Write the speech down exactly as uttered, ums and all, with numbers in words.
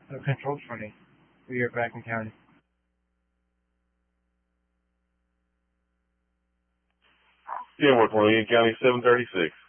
No control twenty. We are back in county. Kenworth, William County, seven thirty-six.